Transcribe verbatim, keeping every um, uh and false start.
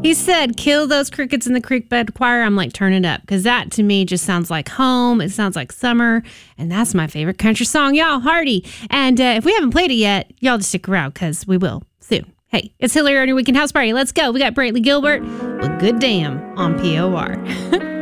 he said, kill those crickets in the creek bed choir. I'm like, turn it up. Because that to me just sounds like home. It sounds like summer. And that's my favorite country song, y'all. Hardy. And uh, if we haven't played it yet, y'all just stick around because we will soon. Hey, it's Hillary on your Weekend House Party. Let's go. We got Brantley Gilbert with Good Damn on P O R.